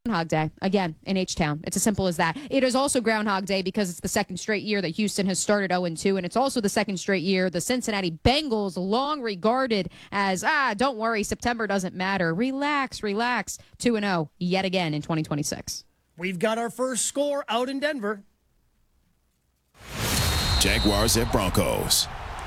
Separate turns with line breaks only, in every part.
Groundhog Day again in H-Town. It's as simple as that. It is also Groundhog Day because it's the second straight year that Houston has started 0-2, and it's also the second straight year the Cincinnati Bengals, long regarded as don't worry, September doesn't matter. Relax, 2-0 yet again in 2026.
We've got our first score out in Denver.
Jaguars at Broncos.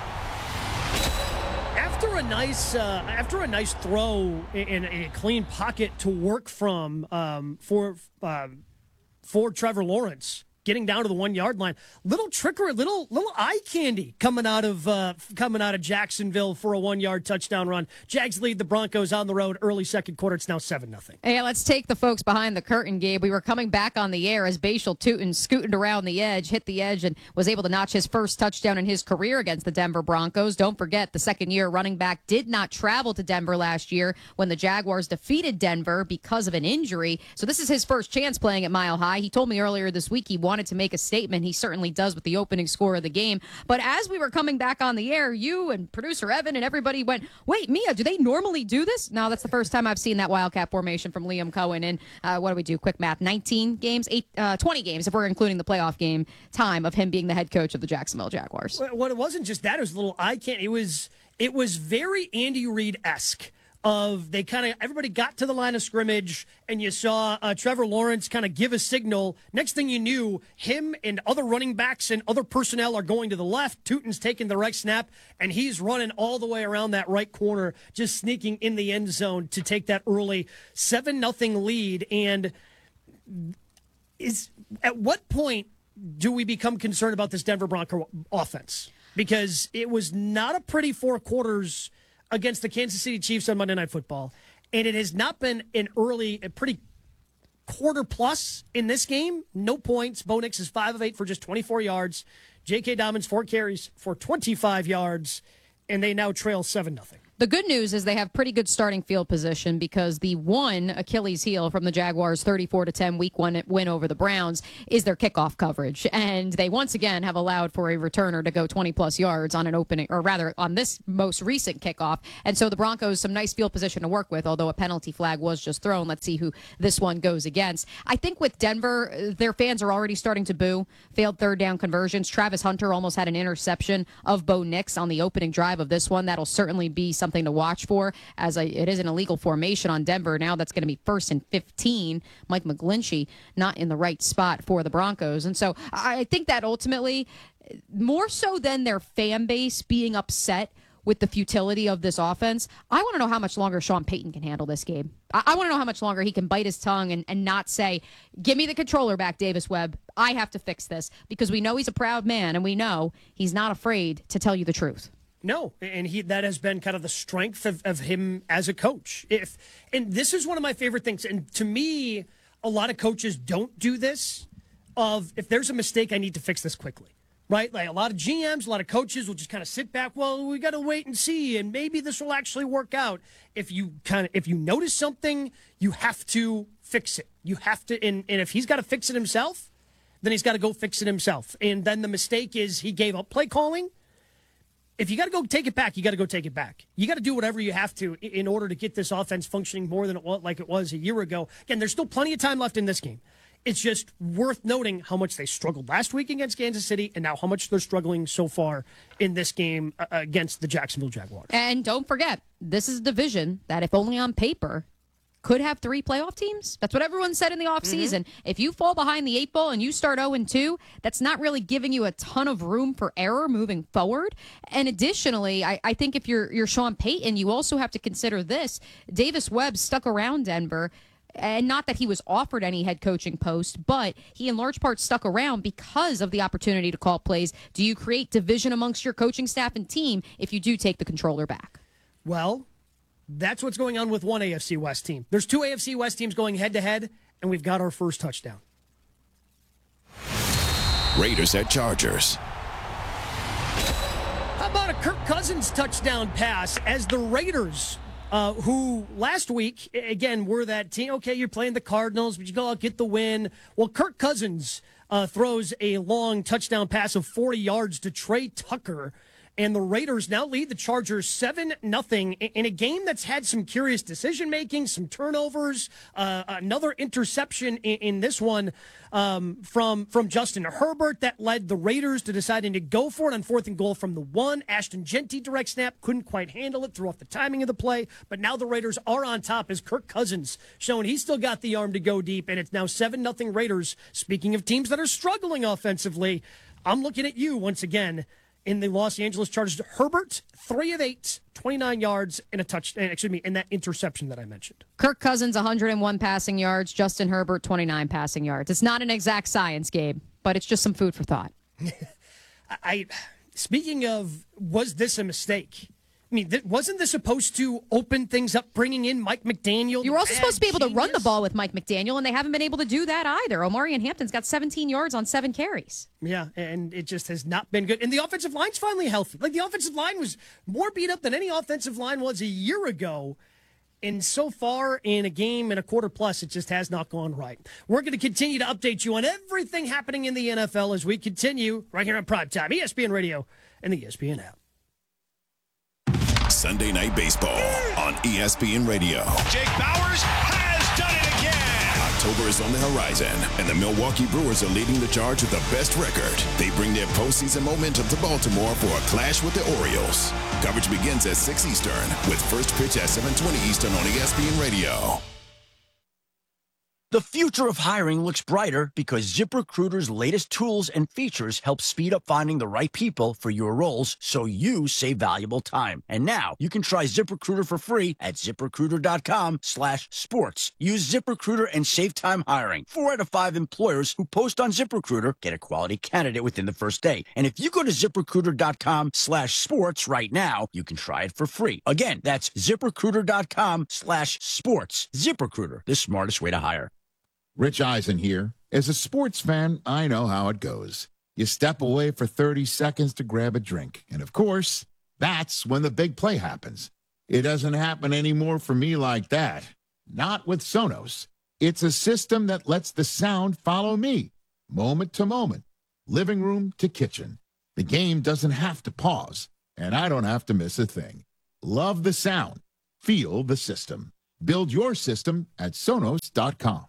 After a nice throw in a clean pocket to work from for Trevor Lawrence, getting down to the 1 yard line, little trickery, little eye candy coming out of Jacksonville for a 1 yard touchdown run. Jags lead the Broncos on the road early second quarter. It's now 7-0.
Hey, let's take the folks behind the curtain, Gabe. We were coming back on the air as Bashal Tutin scooted around the edge, hit the edge, and was able to notch his first touchdown in his career against the Denver Broncos. Don't forget, the second-year running back did not travel to Denver last year when the Jaguars defeated Denver because of an injury. So this is his first chance playing at Mile High. He told me earlier this week he wanted to make a statement. He certainly does with the opening score of the game. But as we were coming back on the air, you and producer Evan and everybody went, wait, Mia, do they normally do this? No, that's the first time I've seen that Wildcat formation from Liam Cohen in, what do we do? Quick math, 19 games, 20 games, if we're including the playoff game time of him being the head coach of the Jacksonville Jaguars.
Well, it wasn't just that. It was a little eye candy. It was very Andy Reid-esque. Everybody got to the line of scrimmage, and you saw Trevor Lawrence kind of give a signal. Next thing you knew, him and other running backs and other personnel are going to the left. Tutin's taking the right snap, and he's running all the way around that right corner, just sneaking in the end zone to take that early 7-0 lead. And at what point do we become concerned about this Denver Bronco offense? Because it was not a pretty 4 quarters against the Kansas City Chiefs on Monday Night Football. And it has not been a pretty quarter plus in this game. No points. Bo Nix is 5 of 8 for just 24 yards. J.K. Dobbins, 4 carries for 25 yards. And they now trail 7-0.
The good news is they have pretty good starting field position because the one Achilles heel from the Jaguars' 34-10 week 1 win over the Browns is their kickoff coverage. And they once again have allowed for a returner to go 20-plus yards on an opening, or rather on this most recent kickoff. And so the Broncos, some nice field position to work with, although a penalty flag was just thrown. Let's see who this one goes against. I think with Denver, their fans are already starting to boo failed third down conversions. Travis Hunter almost had an interception of Bo Nix on the opening drive of this one. That'll certainly be something to watch for, as it is an illegal formation on Denver. Now that's going to be 1st and 15. Mike McGlinchey not in the right spot for the Broncos. And so I think that ultimately, more so than their fan base being upset with the futility of this offense, I want to know how much longer Sean Payton can handle this game. I want to know how much longer he can bite his tongue and not say, give me the controller back, Davis Webb. I have to fix this, because we know he's a proud man, and we know he's not afraid to tell you the truth.
No, and that has been kind of the strength of him as a coach. And this is one of my favorite things. And to me, a lot of coaches don't do this. If there's a mistake, I need to fix this quickly, right? Like a lot of GMs, a lot of coaches will just kind of sit back. Well, we got to wait and see, and maybe this will actually work out. If you notice something, you have to fix it. You have to, and if he's got to fix it himself, then he's got to go fix it himself. And then the mistake is he gave up play calling. If you got to go take it back, you got to go take it back. You got to do whatever you have to in order to get this offense functioning more than it was a year ago. Again, there's still plenty of time left in this game. It's just worth noting how much they struggled last week against Kansas City, and now how much they're struggling so far in this game against the Jacksonville Jaguars.
And don't forget, this is a division that, if only on paper, could have 3 playoff teams. That's what everyone said in the offseason. Mm-hmm. If you fall behind the 8 ball and you start 0-2, that's not really giving you a ton of room for error moving forward. And additionally, I think if you're Sean Payton, you also have to consider this. Davis Webb stuck around Denver, and not that he was offered any head coaching post, but he in large part stuck around because of the opportunity to call plays. Do you create division amongst your coaching staff and team if you do take the controller back?
Well, that's what's going on with one AFC West team. There's 2 AFC West teams going head-to-head, and we've got our first touchdown.
Raiders at Chargers.
How about a Kirk Cousins touchdown pass as the Raiders, who last week, again, were that team, okay, you're playing the Cardinals, but you go out, get the win. Well, Kirk Cousins throws a long touchdown pass of 40 yards to Trey Tucker, and the Raiders now lead the Chargers 7-0 in a game that's had some curious decision-making, some turnovers, another interception in this one from Justin Herbert that led the Raiders to deciding to go for it on 4th and goal from the 1. Ashton Genty direct snap, couldn't quite handle it, threw off the timing of the play, but now the Raiders are on top as Kirk Cousins showing he's still got the arm to go deep, and it's now 7-0 Raiders. Speaking of teams that are struggling offensively, I'm looking at you once again in the Los Angeles Chargers. Herbert, 3 of 8, 29 yards, and and that interception that I mentioned.
Kirk Cousins, 101 passing yards. Justin Herbert, 29 passing yards. It's not an exact science, Gabe, but it's just some food for thought.
Speaking of, was this a mistake? I mean, wasn't this supposed to open things up, bringing in Mike McDaniel?
You were also supposed to be able to run the ball with Mike McDaniel, and they haven't been able to do that either. Omarion Hampton's got 17 yards on 7 carries.
Yeah, and it just has not been good. And the offensive line's finally healthy. Like, the offensive line was more beat up than any offensive line was a year ago. And so far in a game and a quarter plus, it just has not gone right. We're going to continue to update you on everything happening in the NFL as we continue right here on Primetime, ESPN Radio and the ESPN app.
Sunday Night Baseball on ESPN Radio.
Jake Bauers has done it again.
October is on the horizon, and the Milwaukee Brewers are leading the charge with the best record. They bring their postseason momentum to Baltimore for a clash with the Orioles. Coverage begins at 6 Eastern with first pitch at 7:20 Eastern on ESPN Radio.
The future of hiring looks brighter because ZipRecruiter's latest tools and features help speed up finding the right people for your roles so you save valuable time. And now you can try ZipRecruiter for free at ZipRecruiter.com/sports. Use ZipRecruiter and save time hiring. 4 out of 5 employers who post on ZipRecruiter get a quality candidate within the first day. And if you go to ZipRecruiter.com/sports right now, you can try it for free. Again, that's ZipRecruiter.com/sports. ZipRecruiter, the smartest way to hire.
Rich Eisen here. As a sports fan, I know how it goes. You step away for 30 seconds to grab a drink. And of course, that's when the big play happens. It doesn't happen anymore for me like that. Not with Sonos. It's a system that lets the sound follow me, moment to moment, living room to kitchen. The game doesn't have to pause, and I don't have to miss a thing. Love the sound. Feel the system. Build your system at Sonos.com.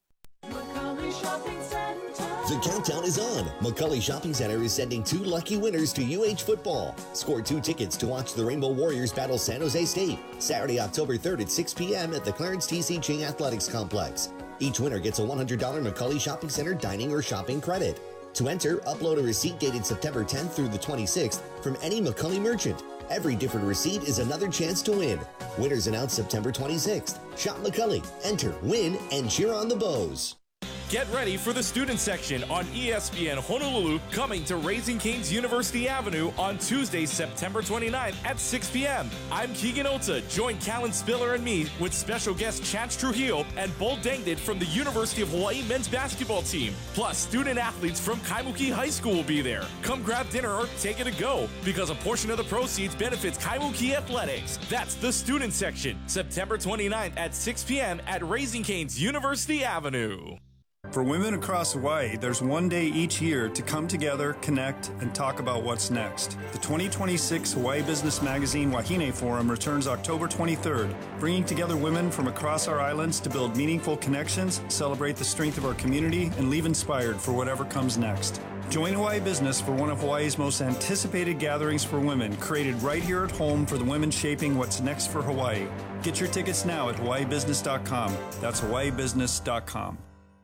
The countdown is on. McCully Shopping Center is sending 2 lucky winners to UH football. Score 2 tickets to watch the Rainbow Warriors battle San Jose State, Saturday, October 3rd at 6 p.m. at the Clarence T.C. Ching Athletics Complex. Each winner gets a $100 McCully Shopping Center dining or shopping credit. To enter, upload a receipt dated September 10th through the 26th from any McCully merchant. Every different receipt is another chance to win. Winners announced September 26th. Shop McCully, enter, win, and cheer on the Bows.
Get ready for the student section on ESPN Honolulu, coming to Raising Cane's University Avenue on Tuesday, September 29th at 6 p.m. I'm Keegan Ota. Join Callan Spiller and me with special guest Chance Trujillo and Bull Dangdit from the University of Hawaii men's basketball team. Plus, student athletes from Kaimuki High School will be there. Come grab dinner or take it to go, because a portion of the proceeds benefits Kaimuki Athletics. That's the student section, September 29th at 6 p.m. at Raising Cane's University Avenue.
For women across Hawaii, there's one day each year to come together, connect, and talk about what's next. The 2026 Hawaii Business Magazine Wahine Forum returns October 23rd, bringing together women from across our islands to build meaningful connections, celebrate the strength of our community, and leave inspired for whatever comes next. Join Hawaii Business for one of Hawaii's most anticipated gatherings for women, created right here at home for the women shaping what's next for Hawaii. Get your tickets now at hawaiibusiness.com. That's hawaiibusiness.com.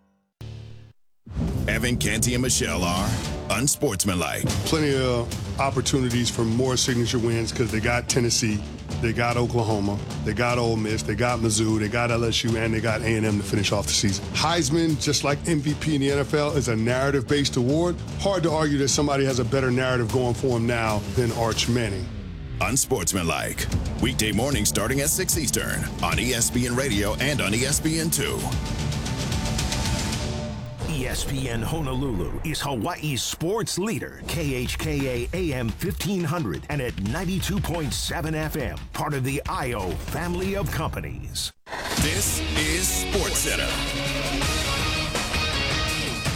Evan, Canty, and Michelle are unsportsmanlike.
Plenty of opportunities for more signature wins because they got Tennessee, they got Oklahoma, they got Ole Miss, they got Mizzou, they got LSU, and they got A&M to finish off the season. Heisman, just like MVP in the NFL, is a narrative-based award. Hard to argue that somebody has a better narrative going for him now than Arch Manning.
Unsportsmanlike. Weekday mornings starting at 6 Eastern on ESPN Radio and on ESPN2.
ESPN Honolulu is Hawaii's sports leader. KHKA AM 1500 and at 92.7 FM. Part of the IO family of companies.
This is SportsCenter.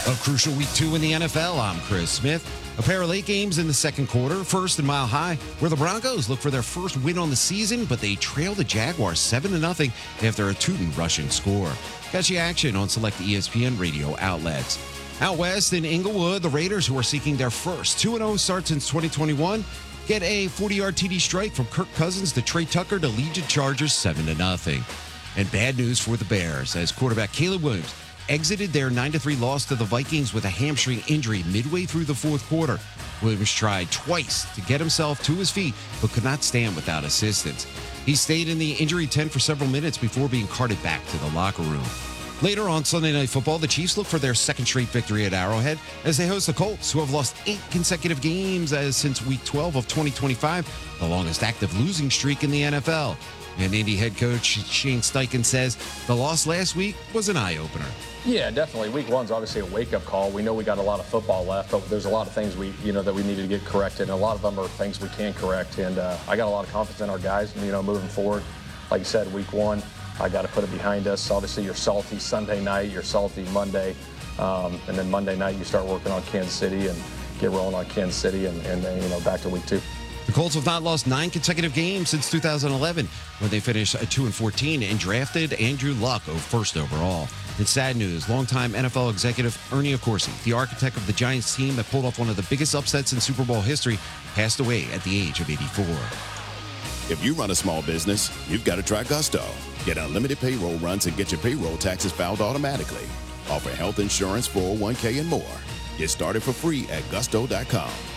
A crucial week 2 in the NFL. I'm Chris Smith. A pair of late games in the second quarter. First in Mile High, where the Broncos look for their first win on the season, but they trail the Jaguars 7-0 after a Tootin rushing score. Catch the action on select ESPN radio outlets. Out west in Inglewood, the Raiders, who are seeking their first 2-0 start since 2021, get a 40-yard TD strike from Kirk Cousins to Trey Tucker to lead the Chargers 7-0. And bad news for the Bears, as quarterback Caleb Williams exited their 9-3 loss to the Vikings with a hamstring injury midway through the fourth quarter. Williams tried twice to get himself to his feet, but could not stand without assistance. He stayed in the injury tent for several minutes before being carted back to the locker room. Later on Sunday Night Football, the Chiefs look for their second straight victory at Arrowhead as they host the Colts, who have lost 8 consecutive games since Week 12 of 2025, the longest active losing streak in the NFL. And Indy head coach Shane Steichen says the loss last week was an eye-opener.
Yeah, definitely. Week 1's obviously a wake-up call. We know we got a lot of football left, but there's a lot of things that we needed to get corrected, and a lot of them are things we can correct. And I got a lot of confidence in our guys, moving forward. Like you said, Week 1, I got to put it behind us. Obviously, you're salty Sunday night, you're salty Monday, and then Monday night you start working on Kansas City and get rolling on Kansas City, and then back to Week 2.
The Colts have not lost 9 consecutive games since 2011, when they finished at 2-14 and drafted Andrew Luck first overall. In sad news, longtime NFL executive Ernie Accorsi, the architect of the Giants team that pulled off one of the biggest upsets in Super Bowl history, passed away at the age of 84.
If you run a small business, you've got to try Gusto. Get unlimited payroll runs and get your payroll taxes filed automatically. Offer health insurance, 401k, and more. Get started for free at gusto.com.